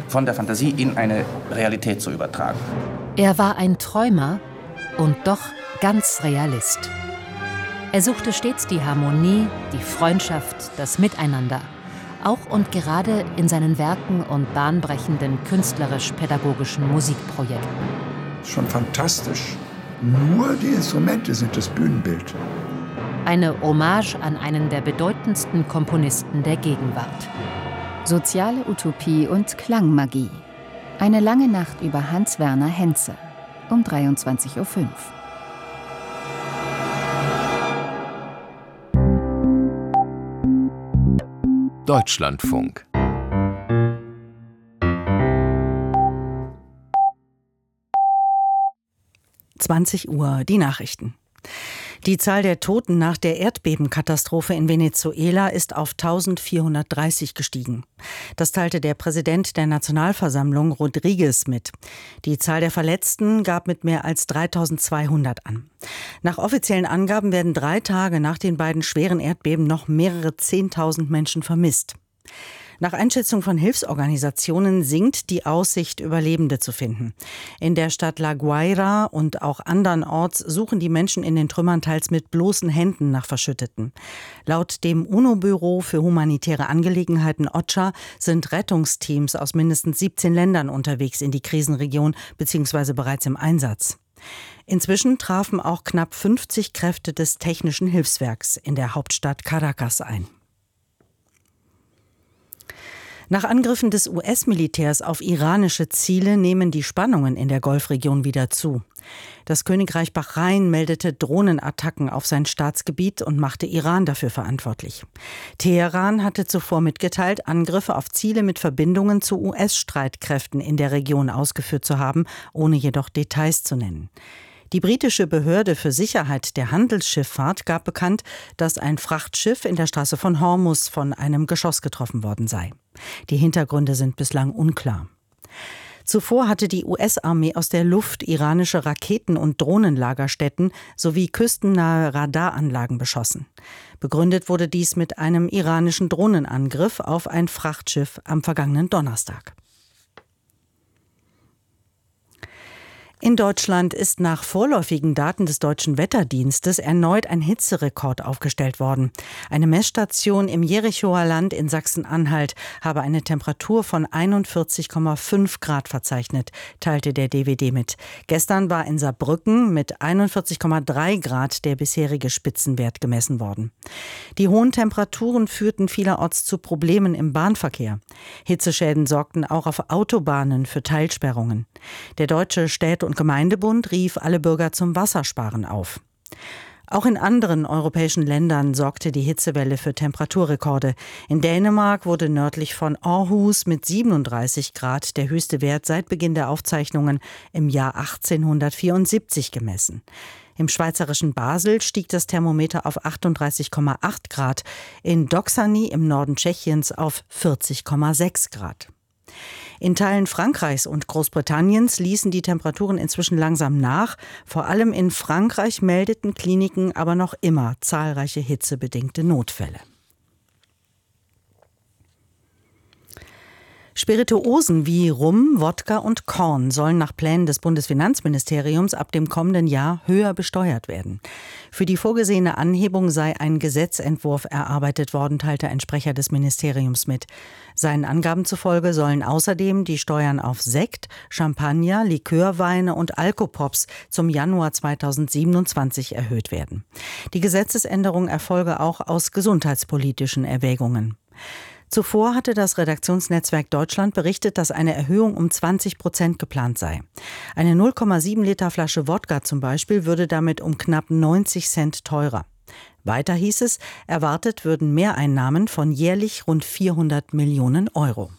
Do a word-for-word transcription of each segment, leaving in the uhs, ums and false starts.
von der Fantasie in eine Realität zu übertragen. Er war ein Träumer und doch ganz Realist. Er suchte stets die Harmonie, die Freundschaft, das Miteinander. Auch und gerade in seinen Werken und bahnbrechenden künstlerisch-pädagogischen Musikprojekten. Schon fantastisch. Nur die Instrumente sind das Bühnenbild. Eine Hommage an einen der bedeutendsten Komponisten der Gegenwart. Soziale Utopie und Klangmagie. Eine lange Nacht über Hans-Werner Henze. Um dreiundzwanzig Uhr fünf. Deutschlandfunk. zwanzig Uhr, die Nachrichten. Die Zahl der Toten nach der Erdbebenkatastrophe in Venezuela ist auf eintausendvierhundertdreißig gestiegen. Das teilte der Präsident der Nationalversammlung Rodriguez mit. Die Zahl der Verletzten gab mit mehr als dreitausendzweihundert an. Nach offiziellen Angaben werden drei Tage nach den beiden schweren Erdbeben noch mehrere Zehntausend Menschen vermisst. Nach Einschätzung von Hilfsorganisationen sinkt die Aussicht, Überlebende zu finden. In der Stadt La Guaira und auch andernorts suchen die Menschen in den Trümmern teils mit bloßen Händen nach Verschütteten. Laut dem UNO-Büro für humanitäre Angelegenheiten OCHA sind Rettungsteams aus mindestens siebzehn Ländern unterwegs in die Krisenregion bzw. bereits im Einsatz. Inzwischen trafen auch knapp fünfzig Kräfte des Technischen Hilfswerks in der Hauptstadt Caracas ein. Nach Angriffen des U S-Militärs auf iranische Ziele nehmen die Spannungen in der Golfregion wieder zu. Das Königreich Bahrain meldete Drohnenattacken auf sein Staatsgebiet und machte Iran dafür verantwortlich. Teheran hatte zuvor mitgeteilt, Angriffe auf Ziele mit Verbindungen zu U S-Streitkräften in der Region ausgeführt zu haben, ohne jedoch Details zu nennen. Die britische Behörde für Sicherheit der Handelsschifffahrt gab bekannt, dass ein Frachtschiff in der Straße von Hormuz von einem Geschoss getroffen worden sei. Die Hintergründe sind bislang unklar. Zuvor hatte die U S-Armee aus der Luft iranische Raketen- und Drohnenlagerstätten sowie küstennahe Radaranlagen beschossen. Begründet wurde dies mit einem iranischen Drohnenangriff auf ein Frachtschiff am vergangenen Donnerstag. In Deutschland ist nach vorläufigen Daten des Deutschen Wetterdienstes erneut ein Hitzerekord aufgestellt worden. Eine Messstation im Jerichoer Land in Sachsen-Anhalt habe eine Temperatur von einundvierzig Komma fünf Grad verzeichnet, teilte der D W D mit. Gestern war in Saarbrücken mit einundvierzig Komma drei Grad der bisherige Spitzenwert gemessen worden. Die hohen Temperaturen führten vielerorts zu Problemen im Bahnverkehr. Hitzeschäden sorgten auch auf Autobahnen für Teilsperrungen. Der Deutsche Städte- und Gemeindebund rief alle Bürger zum Wassersparen auf. Auch in anderen europäischen Ländern sorgte die Hitzewelle für Temperaturrekorde. In Dänemark wurde nördlich von Aarhus mit siebenunddreißig Grad der höchste Wert seit Beginn der Aufzeichnungen im Jahr achtzehnhundertvierundsiebzig gemessen. Im schweizerischen Basel stieg das Thermometer auf achtunddreißig Komma acht Grad, in Doksany im Norden Tschechiens auf vierzig Komma sechs Grad. In Teilen Frankreichs und Großbritanniens ließen die Temperaturen inzwischen langsam nach. Vor allem in Frankreich meldeten Kliniken aber noch immer zahlreiche hitzebedingte Notfälle. Spirituosen wie Rum, Wodka und Korn sollen nach Plänen des Bundesfinanzministeriums ab dem kommenden Jahr höher besteuert werden. Für die vorgesehene Anhebung sei ein Gesetzentwurf erarbeitet worden, teilte ein Sprecher des Ministeriums mit. Seinen Angaben zufolge sollen außerdem die Steuern auf Sekt, Champagner, Likörweine und Alkopops zum Januar zweitausendsiebenundzwanzig erhöht werden. Die Gesetzesänderung erfolge auch aus gesundheitspolitischen Erwägungen. Zuvor hatte das Redaktionsnetzwerk Deutschland berichtet, dass eine Erhöhung um zwanzig Prozent geplant sei. Eine null Komma sieben Liter Flasche Wodka zum Beispiel würde damit um knapp neunzig Cent teurer. Weiter hieß es, erwartet würden Mehreinnahmen von jährlich rund vierhundert Millionen Euro.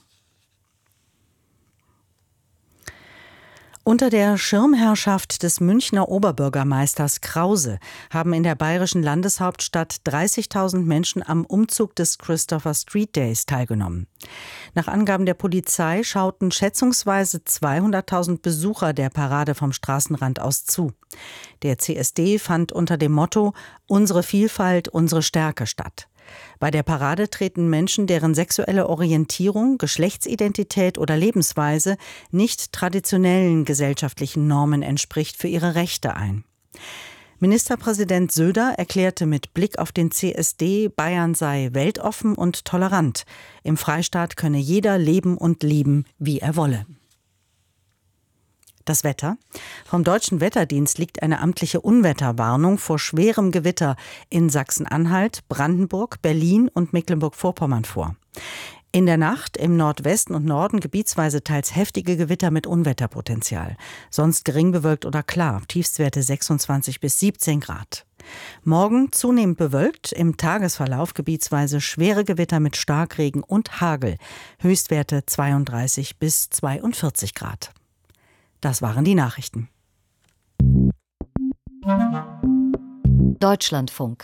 Unter der Schirmherrschaft des Münchner Oberbürgermeisters Krause haben in der bayerischen Landeshauptstadt dreißigtausend Menschen am Umzug des Christopher Street Days teilgenommen. Nach Angaben der Polizei schauten schätzungsweise zweihunderttausend Besucher der Parade vom Straßenrand aus zu. Der C S D fand unter dem Motto »Unsere Vielfalt, unsere Stärke« statt. Bei der Parade treten Menschen, deren sexuelle Orientierung, Geschlechtsidentität oder Lebensweise nicht traditionellen gesellschaftlichen Normen entspricht, für ihre Rechte ein. Ministerpräsident Söder erklärte mit Blick auf den C S D, Bayern sei weltoffen und tolerant. Im Freistaat könne jeder leben und lieben, wie er wolle. Das Wetter. Vom Deutschen Wetterdienst liegt eine amtliche Unwetterwarnung vor schwerem Gewitter in Sachsen-Anhalt, Brandenburg, Berlin und Mecklenburg-Vorpommern vor. In der Nacht im Nordwesten und Norden gebietsweise teils heftige Gewitter mit Unwetterpotenzial. Sonst gering bewölkt oder klar, Tiefstwerte sechsundzwanzig bis siebzehn Grad. Morgen zunehmend bewölkt, im Tagesverlauf gebietsweise schwere Gewitter mit Starkregen und Hagel. Höchstwerte zweiunddreißig bis zweiundvierzig Grad. Das waren die Nachrichten. Deutschlandfunk.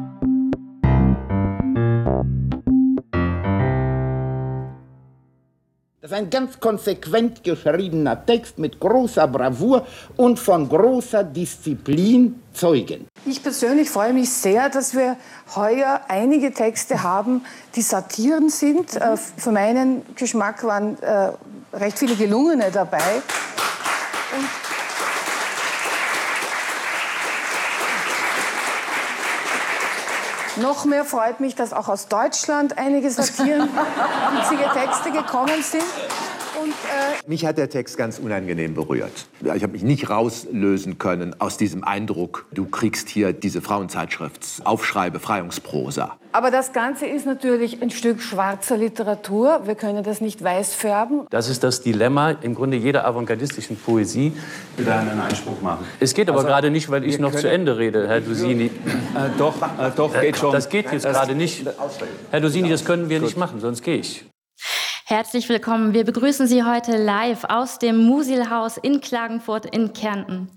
Das ist ein ganz konsequent geschriebener Text mit großer Bravour und von großer Disziplin zeugen. Ich persönlich freue mich sehr, dass wir heuer einige Texte haben, die Satiren sind. Mhm. Für meinen Geschmack waren äh, recht viele gelungene dabei. Und noch mehr freut mich, dass auch aus Deutschland einige satirenwitzige Texte gekommen sind. Und, äh mich hat der Text ganz unangenehm berührt. Ich habe mich nicht rauslösen können aus diesem Eindruck, du kriegst hier diese Frauenzeitschriftsaufschrei-Befreiungsprosa. Aber das Ganze ist natürlich ein Stück schwarzer Literatur. Wir können das nicht weiß färben. Das ist das Dilemma im Grunde jeder avantgardistischen Poesie. Ich will da einen Einspruch machen. Es geht aber also, gerade nicht, weil ich noch zu Ende rede, Herr Dusini. Äh, doch, äh, doch, geht schon. Das geht jetzt gerade nicht. Herr Dusini, das können wir nicht machen, sonst gehe ich. Herzlich willkommen. Wir begrüßen Sie heute live aus dem Musilhaus in Klagenfurt in Kärnten.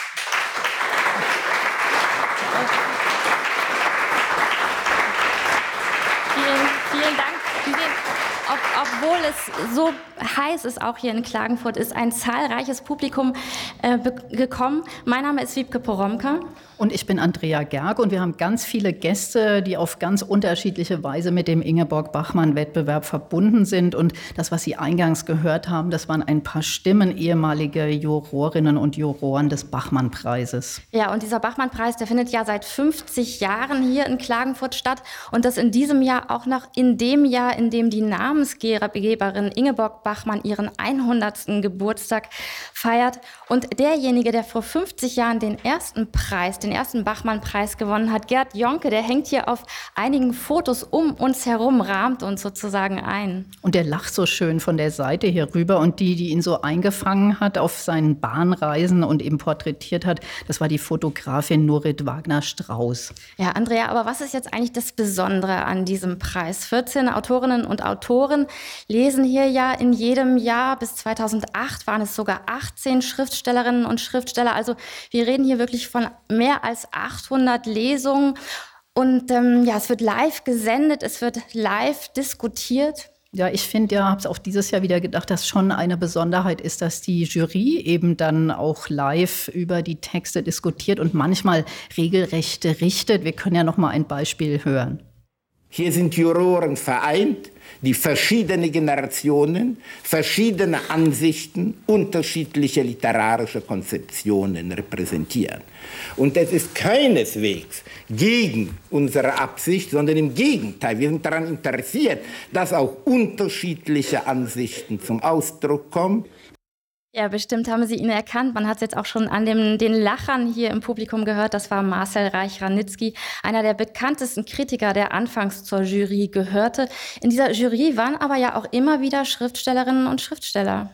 Vielen, vielen Dank. Sie sehen, ob, obwohl es so heiß ist, auch hier in Klagenfurt, ist ein zahlreiches Publikum äh, gekommen. Mein Name ist Wiebke Poromka. Und ich bin Andrea Gerg und wir haben ganz viele Gäste, die auf ganz unterschiedliche Weise mit dem Ingeborg-Bachmann-Wettbewerb verbunden sind. Und das, was Sie eingangs gehört haben, das waren ein paar Stimmen ehemaliger Jurorinnen und Juroren des Bachmann-Preises. Ja, und dieser Bachmann-Preis, der findet ja seit fünfzig Jahren hier in Klagenfurt statt. Und das in diesem Jahr auch noch in dem Jahr, in dem die Namensgeberin Ingeborg Bachmann ihren hundertsten Geburtstag feiert. Und derjenige, der vor fünfzig Jahren den ersten Preis, den ersten Bachmann-Preis gewonnen hat, Gerd Jonke, der hängt hier auf einigen Fotos um uns herum, rahmt uns sozusagen ein. Und der lacht so schön von der Seite hier rüber. Und die, die ihn so eingefangen hat auf seinen Bahnreisen und eben porträtiert hat, das war die Fotografin Nurit Wagner-Strauß. Ja, Andrea, aber was ist jetzt eigentlich das Besondere an diesem Preis? vierzehn Autorinnen und Autoren lesen hier ja in jedem Jahr. Bis zweitausendacht waren es sogar achtzehn Schriftstellerinnen und Schriftsteller. Also wir reden hier wirklich von mehr als achthundert Lesungen. Und ähm, ja, es wird live gesendet, es wird live diskutiert. Ja, ich finde, ja, habe es auch dieses Jahr wieder gedacht, dass schon eine Besonderheit ist, dass die Jury eben dann auch live über die Texte diskutiert und manchmal regelrecht richtet. Wir können ja noch mal ein Beispiel hören. Hier sind Juroren vereint, die verschiedene Generationen, verschiedene Ansichten, unterschiedliche literarische Konzeptionen repräsentieren. Und das ist keineswegs gegen unsere Absicht, sondern im Gegenteil. Wir sind daran interessiert, dass auch unterschiedliche Ansichten zum Ausdruck kommen. Ja, bestimmt haben Sie ihn erkannt. Man hat es jetzt auch schon an dem, den Lachern hier im Publikum gehört. Das war Marcel Reich-Ranitzky, einer der bekanntesten Kritiker, der anfangs zur Jury gehörte. In dieser Jury waren aber ja auch immer wieder Schriftstellerinnen und Schriftsteller.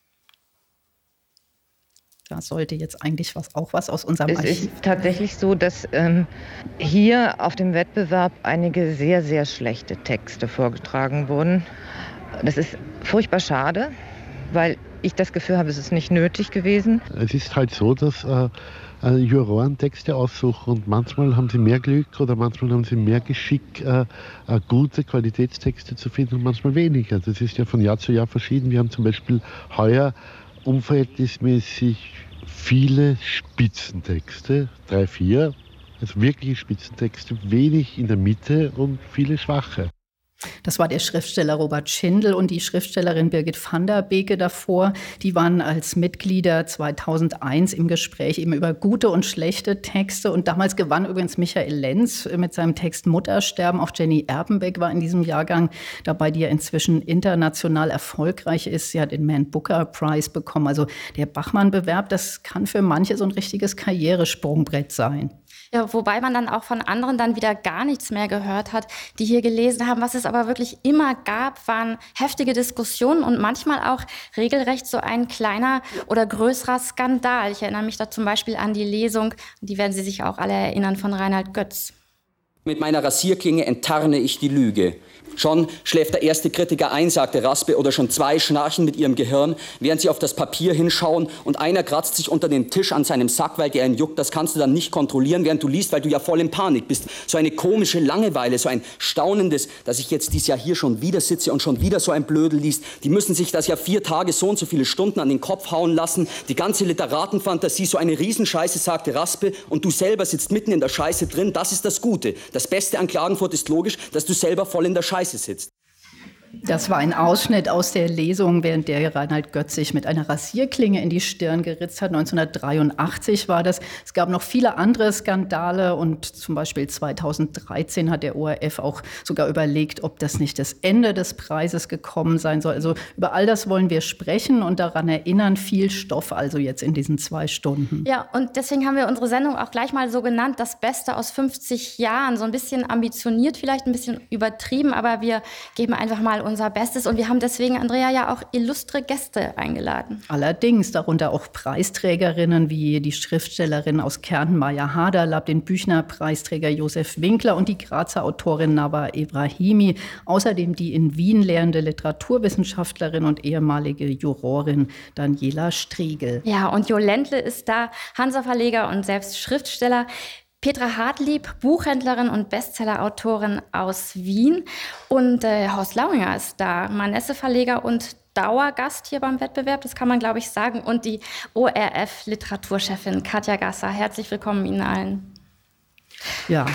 Da sollte jetzt eigentlich was, auch was aus unserem es Archiv. Es ist tatsächlich so, dass ähm, hier auf dem Wettbewerb einige sehr, sehr schlechte Texte vorgetragen wurden. Das ist furchtbar schade, weil ich das Gefühl habe, es ist nicht nötig gewesen. Es ist halt so, dass äh, äh, Juroren Texte aussuchen und manchmal haben sie mehr Glück oder manchmal haben sie mehr Geschick, äh, äh, gute Qualitätstexte zu finden und manchmal weniger. Das ist ja von Jahr zu Jahr verschieden. Wir haben zum Beispiel heuer unverhältnismäßig viele Spitzentexte, drei, vier. Also wirkliche Spitzentexte, wenig in der Mitte und viele schwache. Das war der Schriftsteller Robert Schindel und die Schriftstellerin Birgit van der Beke davor. Die waren als Mitglieder zweitausendeins im Gespräch eben über gute und schlechte Texte. Und damals gewann übrigens Michael Lenz mit seinem Text Muttersterben. Auch Jenny Erpenbeck war in diesem Jahrgang dabei, die ja inzwischen international erfolgreich ist. Sie hat den Man Booker Prize bekommen. Also der Bachmann-Bewerb, das kann für manche so ein richtiges Karrieresprungbrett sein. Ja, wobei man dann auch von anderen dann wieder gar nichts mehr gehört hat, die hier gelesen haben. Was es aber wirklich immer gab, waren heftige Diskussionen und manchmal auch regelrecht so ein kleiner oder größerer Skandal. Ich erinnere mich da zum Beispiel an die Lesung, die werden Sie sich auch alle erinnern, von Reinhard Götz. Mit meiner Rasierklinge enttarne ich die Lüge. Schon schläft der erste Kritiker ein, sagte Raspe, oder schon zwei schnarchen mit ihrem Gehirn, während sie auf das Papier hinschauen und einer kratzt sich unter den Tisch an seinem Sack, weil der ihn juckt. Das kannst du dann nicht kontrollieren, während du liest, weil du ja voll in Panik bist. So eine komische Langeweile, so ein staunendes, dass ich jetzt dieses Jahr hier schon wieder sitze und schon wieder so ein Blödel liest. Die müssen sich das ja vier Tage so und so viele Stunden an den Kopf hauen lassen. Die ganze Literatenfantasie, so eine Riesenscheiße, sagte Raspe, und du selber sitzt mitten in der Scheiße drin. Das ist das Gute. Das Beste an Klagenfurt ist logisch, dass du selber voll in der Scheiße sitzt. Das war ein Ausschnitt aus der Lesung, während der Reinhard Götz sich mit einer Rasierklinge in die Stirn geritzt hat. neunzehnhundertdreiundachtzig war das. Es gab noch viele andere Skandale und zum Beispiel zweitausenddreizehn hat der O R F auch sogar überlegt, ob das nicht das Ende des Preises gekommen sein soll. Also über all das wollen wir sprechen und daran erinnern. Viel Stoff also jetzt in diesen zwei Stunden. Ja, und deswegen haben wir unsere Sendung auch gleich mal so genannt, das Beste aus fünfzig Jahren. So ein bisschen ambitioniert, vielleicht ein bisschen übertrieben, aber wir geben einfach mal unser Bestes. Und wir haben deswegen, Andrea, ja auch illustre Gäste eingeladen. Allerdings, darunter auch Preisträgerinnen wie die Schriftstellerin aus Kärnten, Maya Haderlapp, den Büchner-Preisträger Josef Winkler und die Grazer Autorin Nawa Ebrahimi. Außerdem die in Wien lehrende Literaturwissenschaftlerin und ehemalige Jurorin Daniela Striegel. Ja, und Jo Ländle ist da, Hansa-Verleger und selbst Schriftsteller. Petra Hartlieb, Buchhändlerin und Bestsellerautorin aus Wien. Und äh, Horst Lauinger ist da, Manesse-Verleger und Dauergast hier beim Wettbewerb, das kann man, glaube ich, sagen. Und die O R F-Literaturchefin Katja Gasser. Herzlich willkommen Ihnen allen. Ja.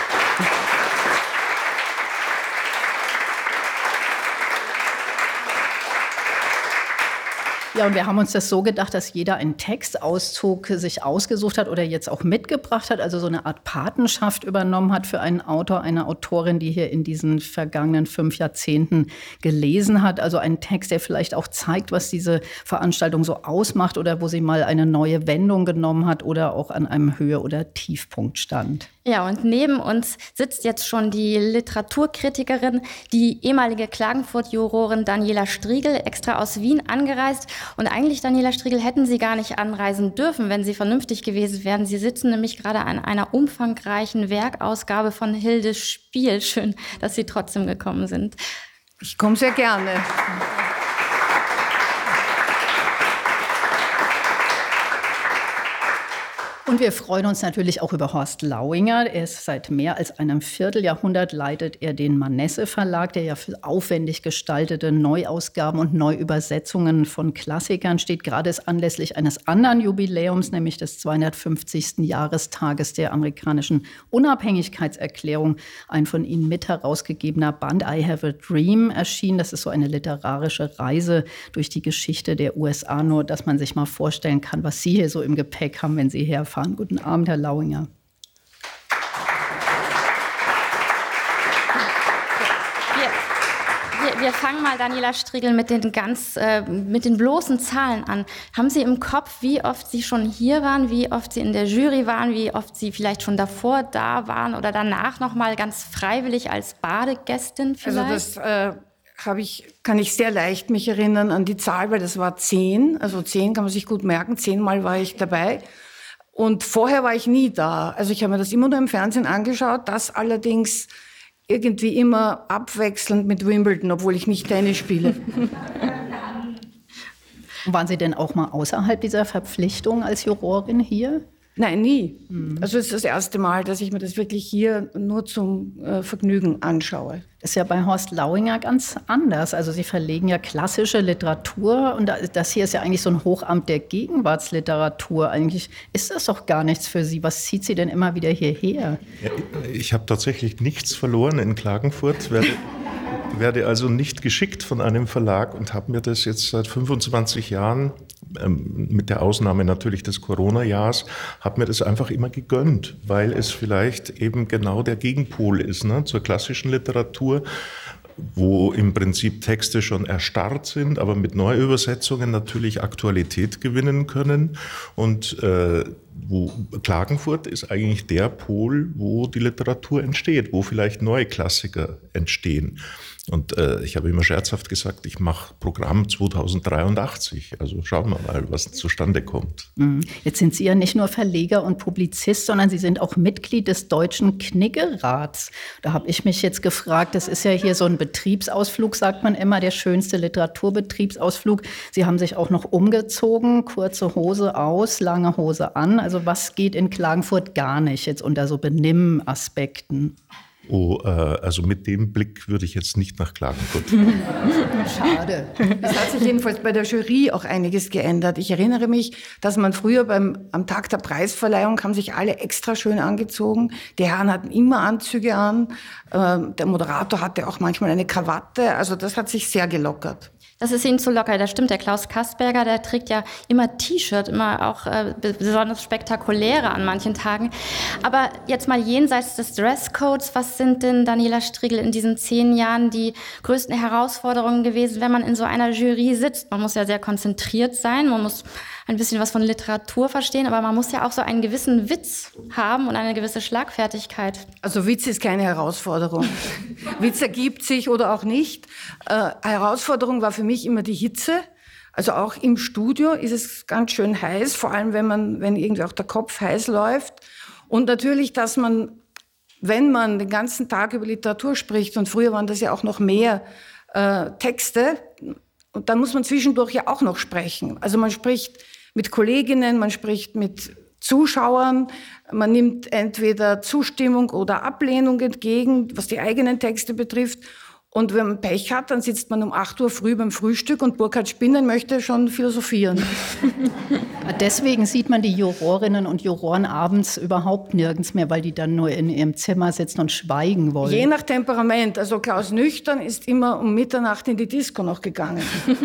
Ja, und wir haben uns das so gedacht, dass jeder einen Textauszug sich ausgesucht hat oder jetzt auch mitgebracht hat, also so eine Art Patenschaft übernommen hat für einen Autor, eine Autorin, die hier in diesen vergangenen fünf Jahrzehnten gelesen hat. Also einen Text, der vielleicht auch zeigt, was diese Veranstaltung so ausmacht oder wo sie mal eine neue Wendung genommen hat oder auch an einem Höhe- oder Tiefpunkt stand. Ja, und neben uns sitzt jetzt schon die Literaturkritikerin, die ehemalige Klagenfurt-Jurorin Daniela Striegel, extra aus Wien angereist. Und eigentlich, Daniela Striegel, hätten Sie gar nicht anreisen dürfen, wenn Sie vernünftig gewesen wären. Sie sitzen nämlich gerade an einer umfangreichen Werkausgabe von Hilde Spiel. Schön, dass Sie trotzdem gekommen sind. Ich komme sehr gerne. Und wir freuen uns natürlich auch über Horst Lauinger. Er ist seit mehr als einem Vierteljahrhundert leitet er den Manesse Verlag, der ja für aufwendig gestaltete Neuausgaben und Neuübersetzungen von Klassikern steht, gerade anlässlich eines anderen Jubiläums, nämlich des zweihundertfünfzigsten Jahrestages der amerikanischen Unabhängigkeitserklärung. Ein von Ihnen mit herausgegebener Band I Have a Dream erschien. Das ist so eine literarische Reise durch die Geschichte der U S A, nur dass man sich mal vorstellen kann, was Sie hier so im Gepäck haben, wenn Sie herfahren. Guten Abend, Herr Lauinger. Wir, wir, wir fangen mal, Daniela Striegel, mit den ganz, äh, mit den bloßen Zahlen an. Haben Sie im Kopf, wie oft Sie schon hier waren, wie oft Sie in der Jury waren, wie oft Sie vielleicht schon davor da waren oder danach noch mal ganz freiwillig als Badegästin vielleicht? Also das äh, habe ich, kann ich sehr leicht mich erinnern an die Zahl, weil das war zehn. Also zehn kann man sich gut merken. Zehnmal war ich dabei. Und vorher war ich nie da. Also ich habe mir das immer nur im Fernsehen angeschaut, das allerdings irgendwie immer abwechselnd mit Wimbledon, obwohl ich nicht Tennis spiele. Waren Sie denn auch mal außerhalb dieser Verpflichtung als Jurorin hier? Nein, nie. Mhm. Also es ist das erste Mal, dass ich mir das wirklich hier nur zum äh, Vergnügen anschaue. Das ist ja bei Horst Lauinger ganz anders. Also Sie verlegen ja klassische Literatur und das hier ist ja eigentlich so ein Hochamt der Gegenwartsliteratur. Eigentlich ist das doch gar nichts für Sie. Was zieht Sie denn immer wieder hierher? Ja, ich habe tatsächlich nichts verloren in Klagenfurt, werde, werde also nicht geschickt von einem Verlag und habe mir das jetzt seit fünfundzwanzig Jahren, ähm, mit der Ausnahme natürlich des Corona-Jahres, habe mir das einfach immer gegönnt, weil es vielleicht eben genau der Gegenpol ist, ne, zur klassischen Literatur, wo im Prinzip Texte schon erstarrt sind, aber mit Neuübersetzungen natürlich Aktualität gewinnen können. Und äh, wo Klagenfurt ist eigentlich der Pol, wo die Literatur entsteht, wo vielleicht neue Klassiker entstehen. Und äh, ich habe immer scherzhaft gesagt, ich mache Programm zweitausenddreiundachtzig. Also schauen wir mal, was zustande kommt. Jetzt sind Sie ja nicht nur Verleger und Publizist, sondern Sie sind auch Mitglied des Deutschen Kniggerats. Da habe ich mich jetzt gefragt, das ist ja hier so ein Betriebsausflug, sagt man immer, der schönste Literaturbetriebsausflug. Sie haben sich auch noch umgezogen, kurze Hose aus, lange Hose an. Also was geht in Klagenfurt gar nicht jetzt unter so Benimmaspekten? Oh, äh, also mit dem Blick würde ich jetzt nicht nach Klagenfurt. Schade. Es hat sich jedenfalls bei der Jury auch einiges geändert. Ich erinnere mich, dass man früher beim, am Tag der Preisverleihung haben sich alle extra schön angezogen. Die Herren hatten immer Anzüge an. Äh, der Moderator hatte auch manchmal eine Krawatte. Also das hat sich sehr gelockert. Das ist Ihnen zu locker, das stimmt. Der Klaus Kasperger, der trägt ja immer T-Shirt, immer auch äh, besonders spektakuläre an manchen Tagen. Aber jetzt mal jenseits des Dresscodes, was sind denn, Daniela Strigl, in diesen zehn Jahren die größten Herausforderungen gewesen, wenn man in so einer Jury sitzt? Man muss ja sehr konzentriert sein, man muss ein bisschen was von Literatur verstehen, aber man muss ja auch so einen gewissen Witz haben und eine gewisse Schlagfertigkeit. Also Witz ist keine Herausforderung. Witz ergibt sich oder auch nicht. Äh, Herausforderung war für mich immer die Hitze. Also auch im Studio ist es ganz schön heiß, vor allem wenn man, wenn irgendwie auch der Kopf heiß läuft. Und natürlich, dass man, wenn man den ganzen Tag über Literatur spricht, und früher waren das ja auch noch mehr äh, Texte, und dann muss man zwischendurch ja auch noch sprechen. Also man spricht mit Kolleginnen, man spricht mit Zuschauern, man nimmt entweder Zustimmung oder Ablehnung entgegen, was die eigenen Texte betrifft. Und wenn man Pech hat, dann sitzt man um acht Uhr früh beim Frühstück und Burkhard Spinnen möchte schon philosophieren. Deswegen sieht man die Jurorinnen und Juroren abends überhaupt nirgends mehr, weil die dann nur in ihrem Zimmer sitzen und schweigen wollen. Je nach Temperament. Also Klaus Nüchtern ist immer um Mitternacht in die Disco noch gegangen.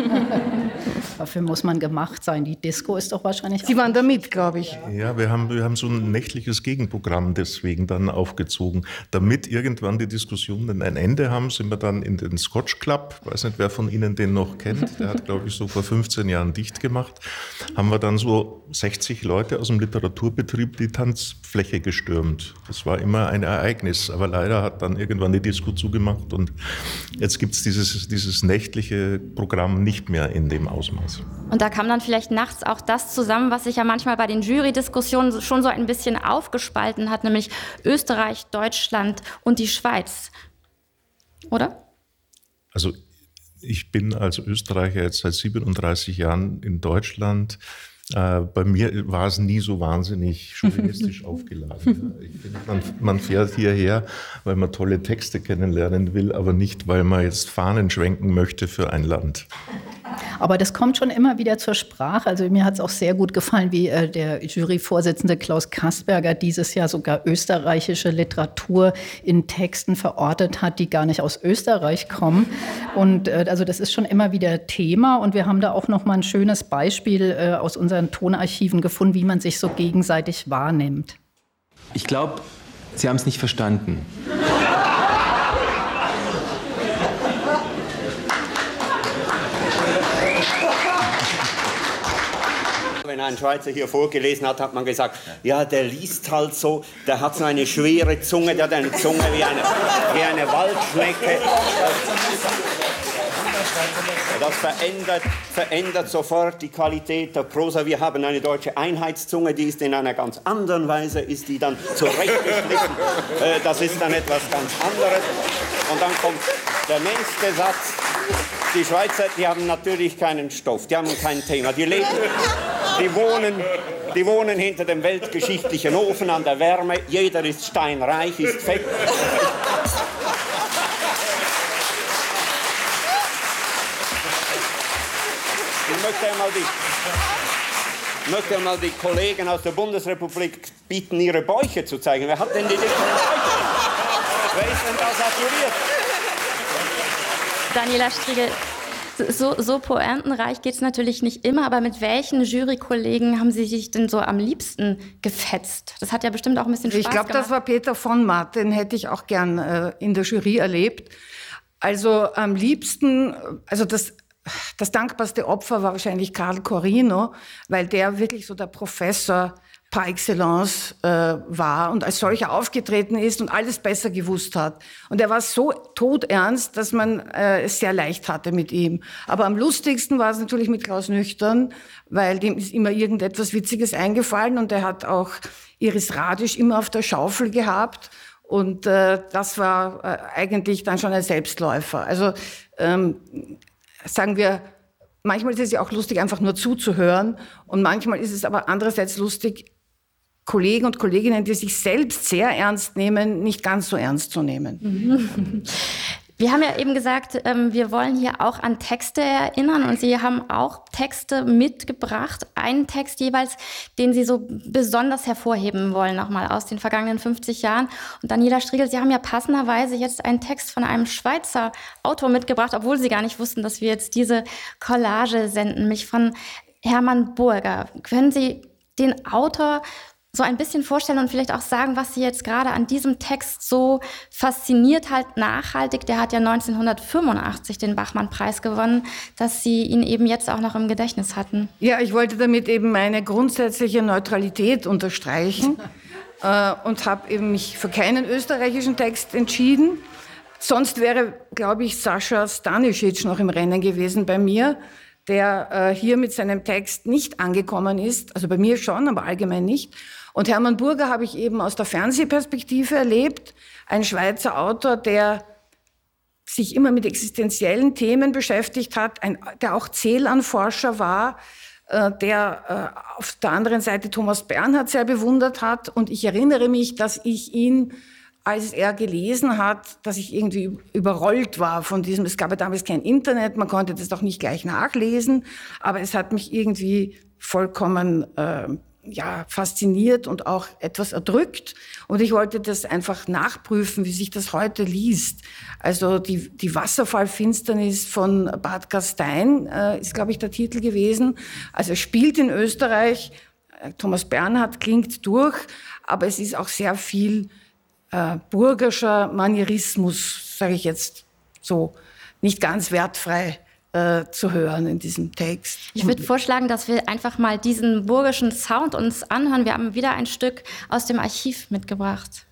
Dafür muss man gemacht sein. Die Disco ist doch wahrscheinlich... Sie waren da mit, glaube ich. Ja, wir haben, wir haben so ein nächtliches Gegenprogramm deswegen dann aufgezogen. Damit irgendwann die Diskussionen ein Ende haben, sind wir dann in den Scotch Club, ich weiß nicht, wer von Ihnen den noch kennt, der hat, glaube ich, so vor fünfzehn Jahren dicht gemacht, haben wir dann so sechzig Leute aus dem Literaturbetrieb die Tanzfläche gestürmt. Das war immer ein Ereignis, aber leider hat dann irgendwann die Disco zugemacht und jetzt gibt es dieses, dieses nächtliche Programm nicht mehr in dem Ausmaß. Und da kam dann vielleicht nachts auch das zusammen, was sich ja manchmal bei den Jury-Diskussionen schon so ein bisschen aufgespalten hat, nämlich Österreich, Deutschland und die Schweiz. Oder? Also ich bin als Österreicher jetzt seit siebenunddreißig Jahren in Deutschland. Äh, bei mir war es nie so wahnsinnig chauvinistisch aufgeladen. Ja. Ich finde, man, man fährt hierher, weil man tolle Texte kennenlernen will, aber nicht, weil man jetzt Fahnen schwenken möchte für ein Land. Aber das kommt schon immer wieder zur Sprache. Also mir hat es auch sehr gut gefallen, wie äh, der Juryvorsitzende Klaus Kasperger dieses Jahr sogar österreichische Literatur in Texten verortet hat, die gar nicht aus Österreich kommen. Und äh, also das ist schon immer wieder Thema. Und wir haben da auch noch mal ein schönes Beispiel äh, aus unseren Tonarchiven gefunden, wie man sich so gegenseitig wahrnimmt. Ich glaube, Sie haben es nicht verstanden. Wenn ein Schweizer hier vorgelesen hat, hat man gesagt, ja, der liest halt so, der hat so eine schwere Zunge, der hat eine Zunge wie eine, wie eine Waldschnecke. Das verändert, verändert sofort die Qualität der Prosa. Wir haben eine deutsche Einheitszunge, die ist in einer ganz anderen Weise, ist die dann zurechtgeschnitten. Das ist dann etwas ganz anderes. Und dann kommt der nächste Satz. Die Schweizer, die haben natürlich keinen Stoff, die haben kein Thema. Die leben, die wohnen Die wohnen hinter dem weltgeschichtlichen Ofen an der Wärme. Jeder ist steinreich, ist fett. Ich möchte einmal die, ich möchte einmal die Kollegen aus der Bundesrepublik bitten, ihre Bäuche zu zeigen. Wer hat denn die dicken Bäuche? Wer ist denn da saturiert? Daniela Striegel, so, so pointenreich geht es natürlich nicht immer, aber mit welchen Jurykollegen haben Sie sich denn so am liebsten gefetzt? Das hat ja bestimmt auch ein bisschen Spaß ich glaub, gemacht. Ich glaube, das war Peter von Matt, den hätte ich auch gern äh, in der Jury erlebt. Also am liebsten, also das, das dankbarste Opfer war wahrscheinlich Karl Corino, weil der wirklich so der Professor par excellence äh, war und als solcher aufgetreten ist und alles besser gewusst hat. Und er war so todernst, dass man äh, es sehr leicht hatte mit ihm. Aber am lustigsten war es natürlich mit Klaus Nüchtern, weil dem ist immer irgendetwas Witziges eingefallen und er hat auch Iris Radisch immer auf der Schaufel gehabt. Und äh, das war äh, eigentlich dann schon ein Selbstläufer. Also ähm, sagen wir, manchmal ist es ja auch lustig, einfach nur zuzuhören. Und manchmal ist es aber andererseits lustig, Kollegen und Kolleginnen, die sich selbst sehr ernst nehmen, nicht ganz so ernst zu nehmen. Wir haben ja eben gesagt, wir wollen hier auch an Texte erinnern und Sie haben auch Texte mitgebracht, einen Text jeweils, den Sie so besonders hervorheben wollen, nochmal aus den vergangenen fünfzig Jahren. Und Daniela Striegel, Sie haben ja passenderweise jetzt einen Text von einem Schweizer Autor mitgebracht, obwohl Sie gar nicht wussten, dass wir jetzt diese Collage senden, nämlich von Hermann Burger. Können Sie den Autor so ein bisschen vorstellen und vielleicht auch sagen, was Sie jetzt gerade an diesem Text so fasziniert halt nachhaltig. Der hat ja neunzehnhundertfünfundachtzig den Bachmann-Preis gewonnen, dass Sie ihn eben jetzt auch noch im Gedächtnis hatten. Ja, ich wollte damit eben meine grundsätzliche Neutralität unterstreichen äh, und habe eben mich für keinen österreichischen Text entschieden. Sonst wäre, glaube ich, Sascha Stanisic noch im Rennen gewesen bei mir, der äh, hier mit seinem Text nicht angekommen ist. Also bei mir schon, aber allgemein nicht. Und Hermann Burger habe ich eben aus der Fernsehperspektive erlebt. Ein Schweizer Autor, der sich immer mit existenziellen Themen beschäftigt hat, ein, der auch Celan-Forscher war, äh, der äh, auf der anderen Seite Thomas Bernhard sehr bewundert hat. Und ich erinnere mich, dass ich ihn, als er gelesen hat, dass ich irgendwie überrollt war von diesem, es gab ja damals kein Internet, man konnte das doch nicht gleich nachlesen, aber es hat mich irgendwie vollkommen äh, ja, fasziniert und auch etwas erdrückt. Und ich wollte das einfach nachprüfen, wie sich das heute liest. Also die, die Wasserfallfinsternis von Bad Gastein äh, ist, glaube ich, der Titel gewesen. Also es spielt in Österreich, Thomas Bernhard klingt durch, aber es ist auch sehr viel äh, burgerscher Manierismus, sage ich jetzt so, nicht ganz wertfrei zu hören in diesem Text. Ich würde vorschlagen, dass wir einfach mal diesen burgischen Sound uns anhören. Wir haben wieder ein Stück aus dem Archiv mitgebracht.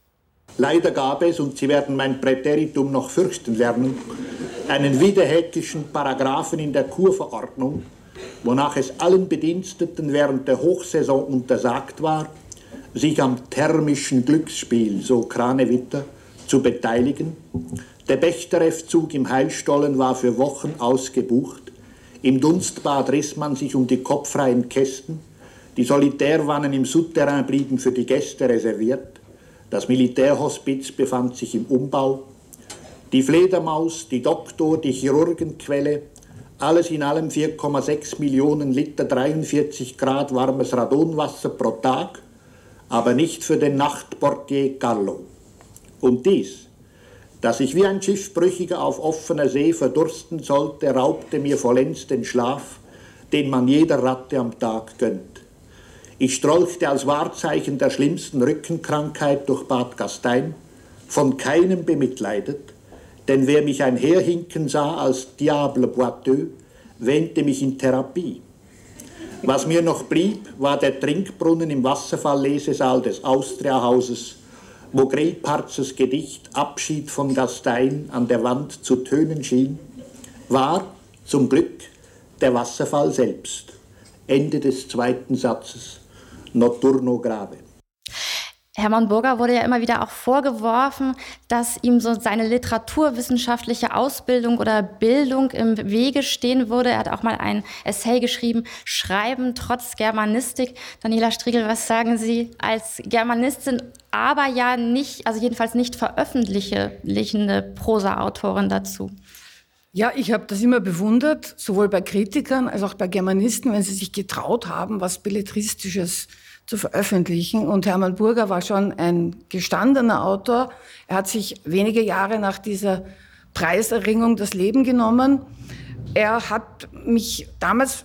Leider gab es, und Sie werden mein Präteritum noch fürchten lernen, einen widerhäkischen Paragraphen in der Kurverordnung, wonach es allen Bediensteten während der Hochsaison untersagt war, sich am thermischen Glücksspiel, so Kranewitter, zu beteiligen. Der Bechterew-Zug im Heilstollen war für Wochen ausgebucht. Im Dunstbad riss man sich um die kopffreien Kästen. Die Solitärwannen im Souterrain blieben für die Gäste reserviert. Das Militärhospiz befand sich im Umbau. Die Fledermaus, die Doktor, die Chirurgenquelle, alles in allem vier Komma sechs Millionen Liter dreiundvierzig Grad warmes Radonwasser pro Tag, aber nicht für den Nachtportier Gallo. Und dies, dass ich wie ein Schiffbrüchiger auf offener See verdursten sollte, raubte mir vollends den Schlaf, den man jeder Ratte am Tag gönnt. Ich strolchte als Wahrzeichen der schlimmsten Rückenkrankheit durch Bad Gastein, von keinem bemitleidet, denn wer mich einherhinken sah als Diable boiteux, wähnte mich in Therapie. Was mir noch blieb, war der Trinkbrunnen im Wasserfalllesesaal des Austria-Hauses, wo Grillparzes Gedicht Abschied von Gastein an der Wand zu tönen schien, war, zum Glück, der Wasserfall selbst. Ende des zweiten Satzes. Notturno grave. Hermann Burger wurde ja immer wieder auch vorgeworfen, dass ihm so seine literaturwissenschaftliche Ausbildung oder Bildung im Wege stehen würde. Er hat auch mal ein Essay geschrieben, Schreiben trotz Germanistik. Daniela Striegel, was sagen Sie als Germanistin, aber ja nicht, also jedenfalls nicht veröffentlichende Prosa-Autorin dazu? Ja, ich habe das immer bewundert, sowohl bei Kritikern als auch bei Germanisten, wenn sie sich getraut haben, was Belletristisches zu veröffentlichen. Und Hermann Burger war schon ein gestandener Autor. Er hat sich wenige Jahre nach dieser Preiserringung das Leben genommen. Er hat mich damals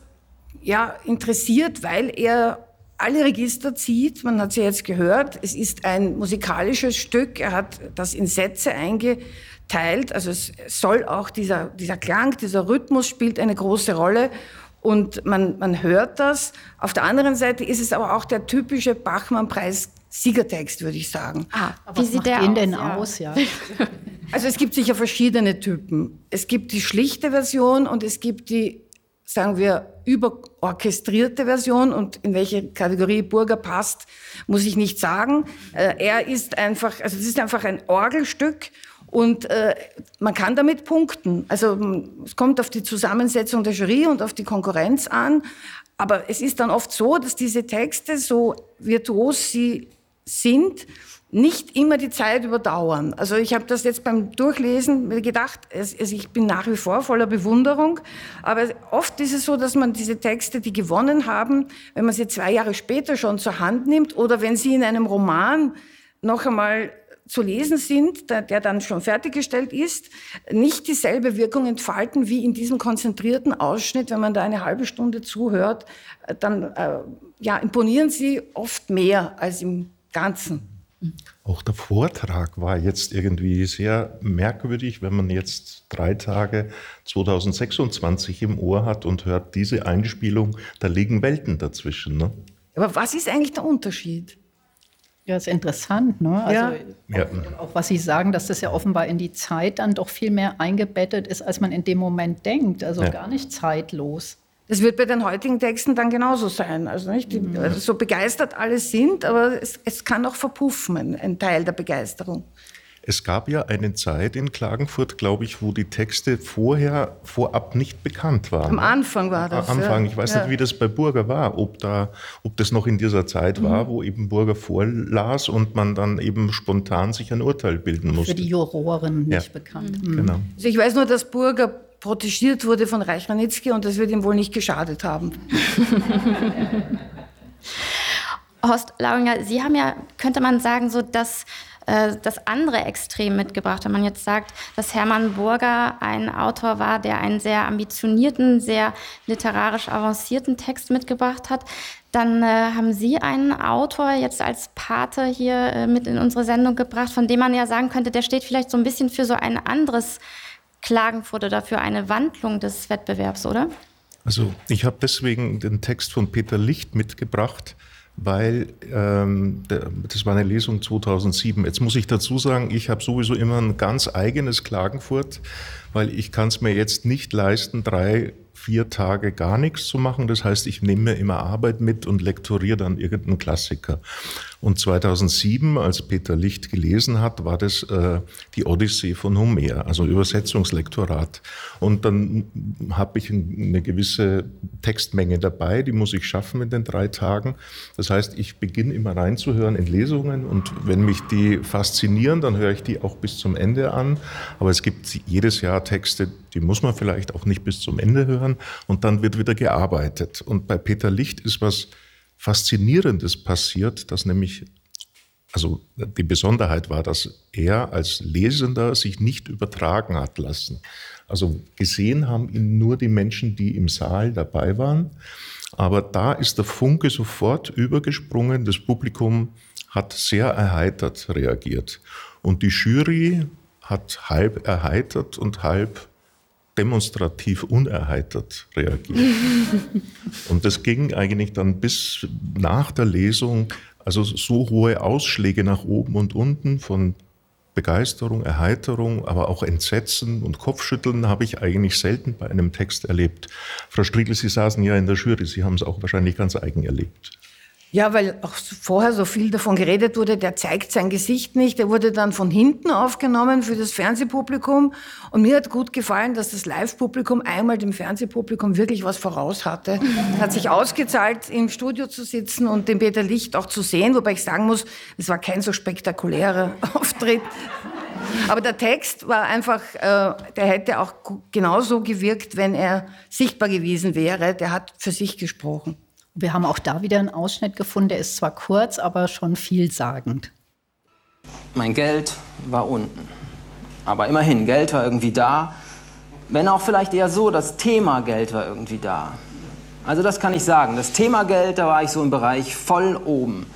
ja interessiert, weil er alle Register zieht. Man hat es ja jetzt gehört. Es ist ein musikalisches Stück. Er hat das in Sätze eingeteilt. Also es soll auch dieser, dieser Klang, dieser Rhythmus spielt eine große Rolle. Und man, man hört das. Auf der anderen Seite ist es aber auch der typische Bachmann-Preis-Siegertext, würde ich sagen. Ah, wie sieht der aus? denn aus? Ja. Also es gibt sicher verschiedene Typen. Es gibt die schlichte Version und es gibt die, sagen wir, überorchestrierte Version. Und in welche Kategorie Burger passt, muss ich nicht sagen. Er ist einfach, also es ist einfach ein Orgelstück. Und äh, man kann damit punkten. Also es kommt auf die Zusammensetzung der Jury und auf die Konkurrenz an. Aber es ist dann oft so, dass diese Texte, so virtuos sie sind, nicht immer die Zeit überdauern. Also ich habe das jetzt beim Durchlesen gedacht, also ich bin nach wie vor voller Bewunderung. Aber oft ist es so, dass man diese Texte, die gewonnen haben, wenn man sie zwei Jahre später schon zur Hand nimmt oder wenn sie in einem Roman noch einmal zu lesen sind, der, der dann schon fertiggestellt ist, nicht dieselbe Wirkung entfalten wie in diesem konzentrierten Ausschnitt. Wenn man da eine halbe Stunde zuhört, dann äh, ja, imponieren sie oft mehr als im Ganzen. Auch der Vortrag war jetzt irgendwie sehr merkwürdig, wenn man jetzt drei Tage zweitausendsechsundzwanzig im Ohr hat und hört diese Einspielung, da liegen Welten dazwischen. Ne? Aber was ist eigentlich der Unterschied? Ja, ist interessant, ne? Also ja. auch, auch was Sie sagen, dass das ja offenbar in die Zeit dann doch viel mehr eingebettet ist, als man in dem Moment denkt. Also ja. gar nicht zeitlos. Das wird bei den heutigen Texten dann genauso sein. Also nicht die, mhm. also so begeistert alle sind, aber es, es kann auch verpuffen, ein, ein Teil der Begeisterung. Es gab ja eine Zeit in Klagenfurt, glaube ich, wo die Texte vorher, vorab nicht bekannt waren. Am Anfang war das. Am Anfang. Ja. Ich weiß ja. nicht, wie das bei Burger war, ob, da, ob das noch in dieser Zeit mhm. war, wo eben Burger vorlas und man dann eben spontan sich ein Urteil bilden musste. Für die Juroren nicht ja. bekannt. Mhm. Genau. Also ich weiß nur, dass Burger protegiert wurde von Reich-Ranitzky und das wird ihm wohl nicht geschadet haben. Horst Lauinger, Sie haben ja, könnte man sagen, so dass das andere Extrem mitgebracht. Wenn man jetzt sagt, dass Hermann Burger ein Autor war, der einen sehr ambitionierten, sehr literarisch avancierten Text mitgebracht hat, dann äh, haben Sie einen Autor jetzt als Pate hier äh, mit in unsere Sendung gebracht, von dem man ja sagen könnte, der steht vielleicht so ein bisschen für so ein anderes Klagenfurt oder für eine Wandlung des Wettbewerbs, oder? Also ich habe deswegen den Text von Peter Licht mitgebracht, weil ähm, der, das war eine Lesung zweitausendsieben. Jetzt muss ich dazu sagen, ich habe sowieso immer ein ganz eigenes Klagenfurt, weil ich kann es mir jetzt nicht leisten, drei, vier Tage gar nichts zu machen. Das heißt, ich nehme mir immer Arbeit mit und lektoriere dann irgendeinen Klassiker. Und zweitausendsieben, als Peter Licht gelesen hat, war das äh, die Odyssee von Homer, also Übersetzungslektorat. Und dann habe ich eine gewisse Textmenge dabei, die muss ich schaffen in den drei Tagen. Das heißt, ich beginne immer reinzuhören in Lesungen und wenn mich die faszinieren, dann höre ich die auch bis zum Ende an. Aber es gibt jedes Jahr Texte, die muss man vielleicht auch nicht bis zum Ende hören und dann wird wieder gearbeitet. Und bei Peter Licht ist was Faszinierendes passiert, dass nämlich, also die Besonderheit war, dass er als Lesender sich nicht übertragen hat lassen. Also gesehen haben ihn nur die Menschen, die im Saal dabei waren. Aber da ist der Funke sofort übergesprungen. Das Publikum hat sehr erheitert reagiert. Und die Jury hat halb erheitert und halb demonstrativ unerheitert reagiert. Und das ging eigentlich dann bis nach der Lesung, also so hohe Ausschläge nach oben und unten von Begeisterung, Erheiterung, aber auch Entsetzen und Kopfschütteln habe ich eigentlich selten bei einem Text erlebt. Frau Striegel, Sie saßen ja in der Jury, Sie haben es auch wahrscheinlich ganz eigen erlebt. Ja, weil auch vorher so viel davon geredet wurde, der zeigt sein Gesicht nicht. Der wurde dann von hinten aufgenommen für das Fernsehpublikum. Und mir hat gut gefallen, dass das Live-Publikum einmal dem Fernsehpublikum wirklich was voraus hatte. Hat sich ausgezahlt, im Studio zu sitzen und den Peter Licht auch zu sehen. Wobei ich sagen muss, es war kein so spektakulärer Auftritt. Aber der Text war einfach, äh, der hätte auch genauso gewirkt, wenn er sichtbar gewesen wäre. Der hat für sich gesprochen. Wir haben auch da wieder einen Ausschnitt gefunden, der ist zwar kurz, aber schon vielsagend. Mein Geld war unten. Aber immerhin, Geld war irgendwie da. Wenn auch vielleicht eher so, das Thema Geld war irgendwie da. Also das kann ich sagen. Das Thema Geld, da war ich so im Bereich voll oben.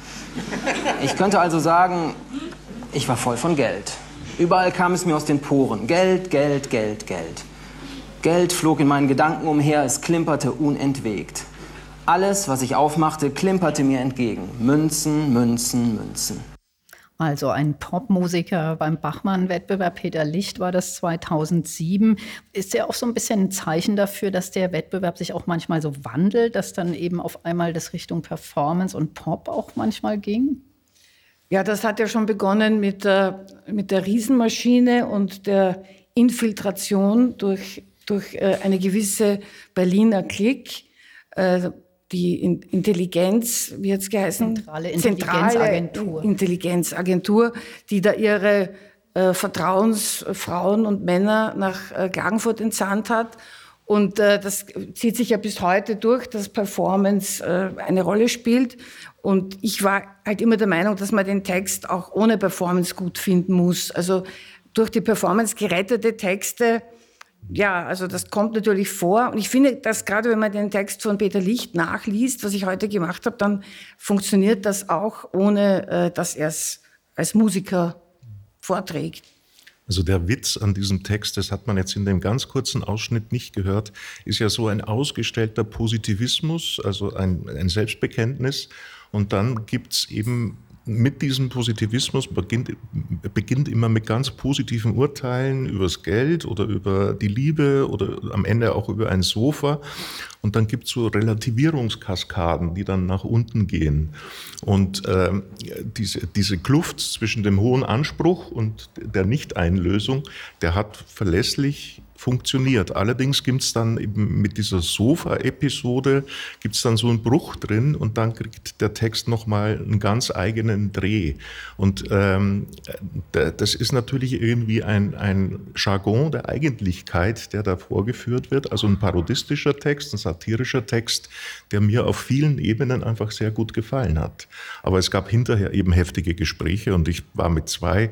Ich könnte also sagen, ich war voll von Geld. Überall kam es mir aus den Poren. Geld, Geld, Geld, Geld. Geld flog in meinen Gedanken umher, es klimperte unentwegt. Alles, was ich aufmachte, klimperte mir entgegen. Münzen, Münzen, Münzen. Also ein Popmusiker beim Bachmann-Wettbewerb, Peter Licht war das zweitausendsieben. Ist ja auch so ein bisschen ein Zeichen dafür, dass der Wettbewerb sich auch manchmal so wandelt, dass dann eben auf einmal das Richtung Performance und Pop auch manchmal ging? Ja, das hat ja schon begonnen mit der, mit der Riesenmaschine und der Infiltration durch, durch äh, eine gewisse Berliner Clique. Äh, die Intelligenz, wie hat es geheißen? Zentrale Intelligenzagentur. Zentrale Intelligenzagentur, die da ihre äh, Vertrauensfrauen und Männer nach äh, Klagenfurt entsandt hat. Und äh, das zieht sich ja bis heute durch, dass Performance äh, eine Rolle spielt. Und ich war halt immer der Meinung, dass man den Text auch ohne Performance gut finden muss. Also durch die Performance gerettete Texte, ja, also das kommt natürlich vor. Und ich finde, dass gerade wenn man den Text von Peter Licht nachliest, was ich heute gemacht habe, dann funktioniert das auch, ohne äh, dass er es als Musiker vorträgt. Also der Witz an diesem Text, das hat man jetzt in dem ganz kurzen Ausschnitt nicht gehört, ist ja so ein ausgestellter Positivismus, also ein, ein Selbstbekenntnis. Und dann gibt's eben mit diesem Positivismus beginnt, beginnt immer mit ganz positiven Urteilen über das Geld oder über die Liebe oder am Ende auch über ein Sofa. Und dann gibt es so Relativierungskaskaden, die dann nach unten gehen. Und äh, diese, diese Kluft zwischen dem hohen Anspruch und der Nichteinlösung, der hat verlässlich funktioniert. Allerdings gibt es dann eben mit dieser Sofa-Episode gibt es dann so einen Bruch drin und dann kriegt der Text nochmal einen ganz eigenen Dreh. Und ähm, das ist natürlich irgendwie ein, ein Jargon der Eigentlichkeit, der da vorgeführt wird. Also ein parodistischer Text, ein satirischer Text, der mir auf vielen Ebenen einfach sehr gut gefallen hat. Aber es gab hinterher eben heftige Gespräche und ich war mit zwei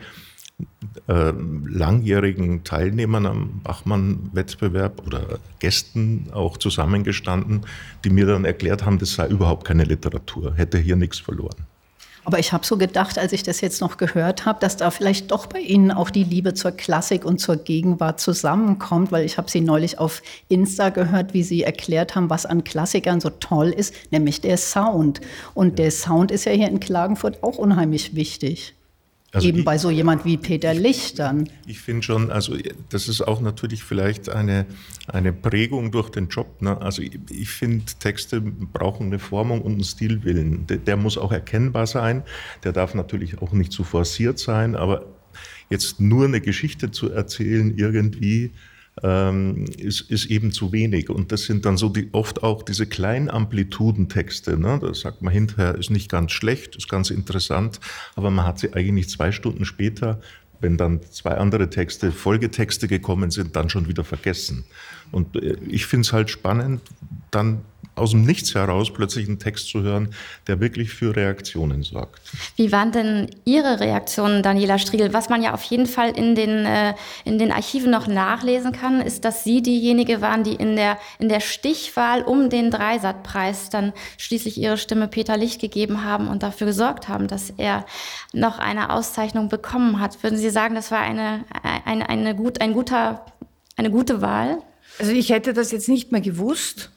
Äh, langjährigen Teilnehmern am Bachmann-Wettbewerb oder Gästen auch zusammengestanden, die mir dann erklärt haben, das sei überhaupt keine Literatur, hätte hier nichts verloren. Aber ich habe so gedacht, als ich das jetzt noch gehört habe, dass da vielleicht doch bei Ihnen auch die Liebe zur Klassik und zur Gegenwart zusammenkommt, weil ich habe Sie neulich auf Insta gehört, wie Sie erklärt haben, was an Klassikern so toll ist, nämlich der Sound. Und der Sound ist ja hier in Klagenfurt auch unheimlich wichtig. Also Eben ich, bei so jemand wie Peter Licht dann. Ich finde schon, also das ist auch natürlich vielleicht eine, eine Prägung durch den Job. Ne? Also ich, ich finde, Texte brauchen eine Formung und einen Stilwillen. Der, der muss auch erkennbar sein, der darf natürlich auch nicht zu forciert sein, aber jetzt nur eine Geschichte zu erzählen irgendwie, Ähm, ist, ist eben zu wenig. Und das sind dann so die, oft auch diese kleinen Amplitudentexte. Ne? Da sagt man hinterher, ist nicht ganz schlecht, ist ganz interessant, aber man hat sie eigentlich zwei Stunden später, wenn dann zwei andere Texte, Folgetexte gekommen sind, dann schon wieder vergessen. Und äh, ich finde es halt spannend, dann aus dem Nichts heraus plötzlich einen Text zu hören, der wirklich für Reaktionen sorgt. Wie waren denn Ihre Reaktionen, Daniela Striegel? Was man ja auf jeden Fall in den, äh, in den Archiven noch nachlesen kann, ist, dass Sie diejenige waren, die in der, in der Stichwahl um den Dreisat-Preis dann schließlich Ihre Stimme Peter Licht gegeben haben und dafür gesorgt haben, dass er noch eine Auszeichnung bekommen hat. Würden Sie sagen, das war eine, eine, eine, gut, ein guter, eine gute Wahl? Also ich hätte das jetzt nicht mehr gewusst.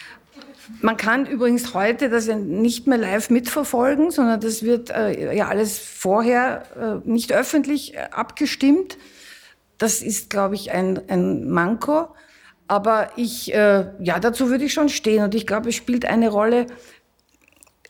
Man kann übrigens heute das ja nicht mehr live mitverfolgen, sondern das wird äh, ja alles vorher äh, nicht öffentlich äh, abgestimmt. Das ist, glaube ich, ein, ein Manko. Aber ich, äh, ja, dazu würde ich schon stehen. Und ich glaube, es spielt eine Rolle.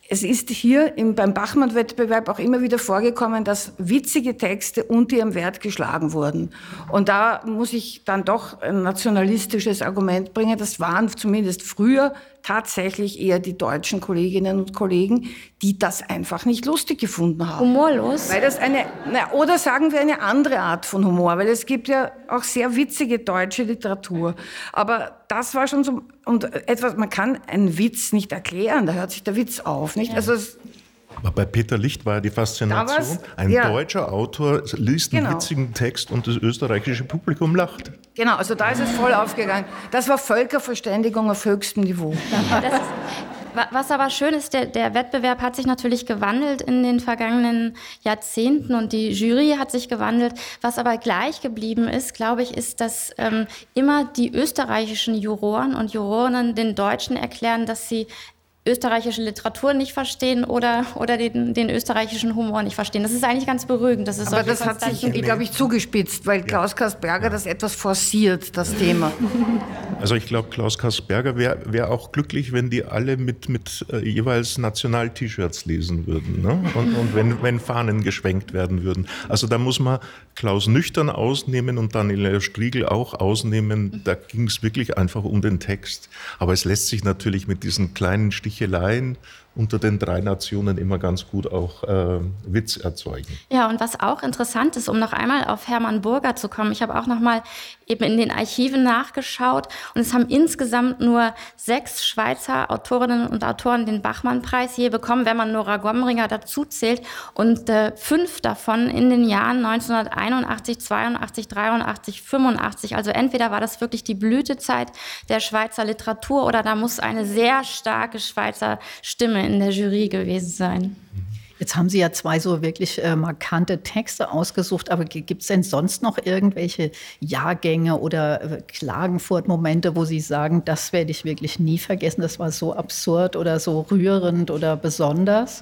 es ist hier im, beim Bachmann-Wettbewerb auch immer wieder vorgekommen, dass witzige Texte unter ihrem Wert geschlagen wurden. Und da muss ich dann doch ein nationalistisches Argument bringen. Das waren zumindest früher tatsächlich eher die deutschen Kolleginnen und Kollegen, die das einfach nicht lustig gefunden haben. Humorlos? Weil das eine, na, oder sagen wir eine andere Art von Humor, weil es gibt ja auch sehr witzige deutsche Literatur. Aber das war schon so, und etwas, man kann einen Witz nicht erklären, da hört sich der Witz auf, nicht? Ja. Also es, Aber bei Peter Licht war ja die Faszination, ein ja. deutscher Autor liest einen Genau. witzigen Text und das österreichische Publikum lacht. Genau, also da ist es voll aufgegangen. Das war Völkerverständigung auf höchstem Niveau. Das ist, was aber schön ist, der, der Wettbewerb hat sich natürlich gewandelt in den vergangenen Jahrzehnten und die Jury hat sich gewandelt. Was aber gleich geblieben ist, glaube ich, ist, dass ähm, immer die österreichischen Juroren und Jurorinnen den Deutschen erklären, dass sie österreichische Literatur nicht verstehen oder, oder den, den österreichischen Humor nicht verstehen. Das ist eigentlich ganz beruhigend. Das ist Aber das hat sich, glaube ich, zugespitzt, weil Klaus Karsberger das etwas forciert, das Thema. Also ich glaube, Klaus Karsberger wäre wär auch glücklich, wenn die alle mit, mit äh, jeweils National-T-Shirts lesen würden, ne? Und, und wenn, wenn Fahnen geschwenkt werden würden. Also da muss man Klaus Nüchtern ausnehmen und Daniela Striegel auch ausnehmen. Da ging es wirklich einfach um den Text. Aber es lässt sich natürlich mit diesen kleinen Sticheleien unter den drei Nationen immer ganz gut auch äh, Witz erzeugen. Ja, und was auch interessant ist, um noch einmal auf Hermann Burger zu kommen, ich habe auch noch mal eben in den Archiven nachgeschaut und es haben insgesamt nur sechs Schweizer Autorinnen und Autoren den Bachmann-Preis je bekommen, wenn man Nora Gomringer dazu zählt, und äh, fünf davon in den Jahren neunzehnhunderteinundachtzig, zweiundachtzig, dreiundachtzig, fünfundachtzig. Also entweder war das wirklich die Blütezeit der Schweizer Literatur oder da muss eine sehr starke Schweizer Stimme in der Jury gewesen sein. Jetzt haben Sie ja zwei so wirklich äh, markante Texte ausgesucht, aber gibt es denn sonst noch irgendwelche Jahrgänge oder äh, Klagenfurt-Momente, wo Sie sagen, das werde ich wirklich nie vergessen, das war so absurd oder so rührend oder besonders?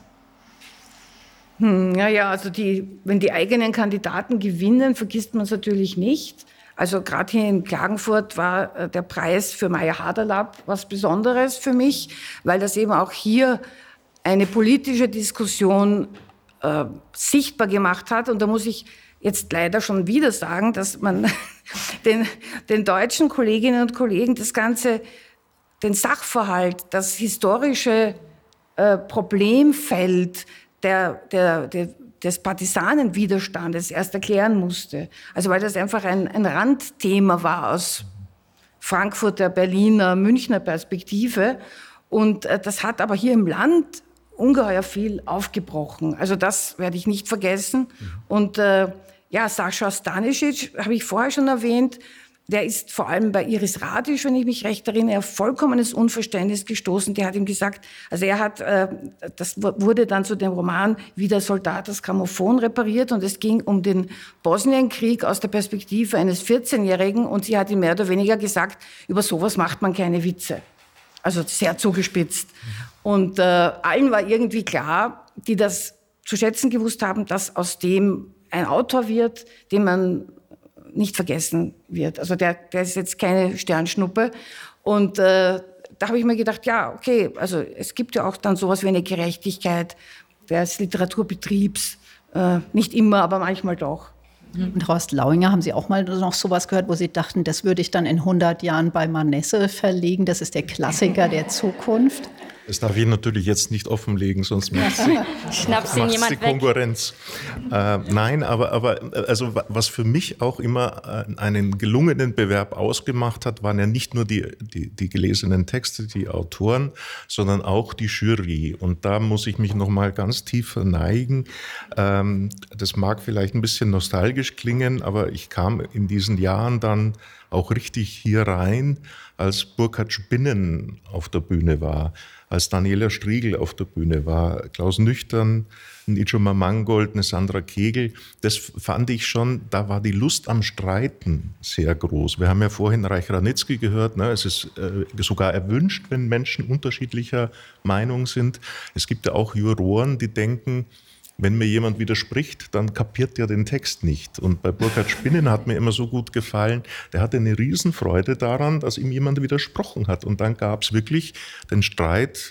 Hm, ja, ja, also die, wenn die eigenen Kandidaten gewinnen, vergisst man es natürlich nicht. Also gerade hier in Klagenfurt war äh, der Preis für Maya Haderlapp was Besonderes für mich, weil das eben auch hier eine politische Diskussion äh, sichtbar gemacht hat. Und da muss ich jetzt leider schon wieder sagen, dass man den, den deutschen Kolleginnen und Kollegen das Ganze, den Sachverhalt, das historische äh, Problemfeld der, der, der des Partisanenwiderstandes erst erklären musste. Also weil das einfach ein, ein Randthema war aus Frankfurter, Berliner, Münchner Perspektive. Und äh, das hat aber hier im Land ungeheuer viel aufgebrochen. Also das werde ich nicht vergessen. Und äh, ja, Sascha Stanisic, habe ich vorher schon erwähnt, der ist vor allem bei Iris Radisch, wenn ich mich recht erinnere, auf vollkommenes Unverständnis gestoßen. Der hat ihm gesagt, also er hat, äh, das wurde dann zu dem Roman Wie der Soldat das Grammophon repariert und es ging um den Bosnienkrieg aus der Perspektive eines vierzehnjährigen und sie hat ihm mehr oder weniger gesagt, über sowas macht man keine Witze. Also sehr zugespitzt. Und äh, allen war irgendwie klar, die das zu schätzen gewusst haben, dass aus dem ein Autor wird, den man nicht vergessen wird. Also der, der ist jetzt keine Sternschnuppe. Und äh, da habe ich mir gedacht, ja, okay, also es gibt ja auch dann sowas wie eine Gerechtigkeit des Literaturbetriebs. Äh, nicht immer, aber manchmal doch. Und Horst Lauinger, haben Sie auch mal noch sowas gehört, wo Sie dachten, das würde ich dann in hundert Jahren bei Manesse verlegen? Das ist der Klassiker der Zukunft. Das darf ich natürlich jetzt nicht offenlegen, sonst macht sie, Schnappst ihn jemand die Konkurrenz. Äh, nein, aber, aber also, was für mich auch immer einen gelungenen Bewerb ausgemacht hat, waren ja nicht nur die, die, die gelesenen Texte, die Autoren, sondern auch die Jury. Und da muss ich mich noch mal ganz tief verneigen. Ähm, das mag vielleicht ein bisschen nostalgisch klingen, aber ich kam in diesen Jahren dann auch richtig hier rein, als Burkhard Spinnen auf der Bühne war, als Daniela Striegel auf der Bühne war, Klaus Nüchtern, ein Ijoma Mangold, eine Sandra Kegel. Das fand ich schon, da war die Lust am Streiten sehr groß. Wir haben ja vorhin Reich Ranitzky gehört, ne? Es ist äh, sogar erwünscht, wenn Menschen unterschiedlicher Meinung sind. Es gibt ja auch Juroren, die denken, wenn mir jemand widerspricht, dann kapiert der den Text nicht. Und bei Burkhard Spinnen hat mir immer so gut gefallen, der hatte eine Riesenfreude daran, dass ihm jemand widersprochen hat. Und dann gab es wirklich den Streit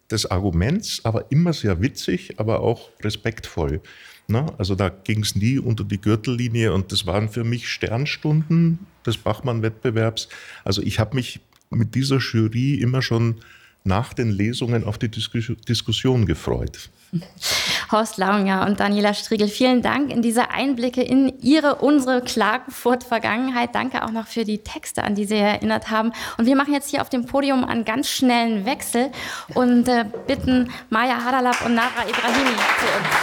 des Arguments, aber immer sehr witzig, aber auch respektvoll. Na, also da ging es nie unter die Gürtellinie und das waren für mich Sternstunden des Bachmann-Wettbewerbs. Also ich habe mich mit dieser Jury immer schon nach den Lesungen auf die Diskus- Diskussion gefreut. Horst Launger und Daniela Striegel, vielen Dank in diese Einblicke in Ihre, unsere Klagenfurt-Vergangenheit. Danke auch noch für die Texte, an die Sie erinnert haben. Und wir machen jetzt hier auf dem Podium einen ganz schnellen Wechsel und äh, bitten Maya Hadalab und Nara Ibrahimi zu uns.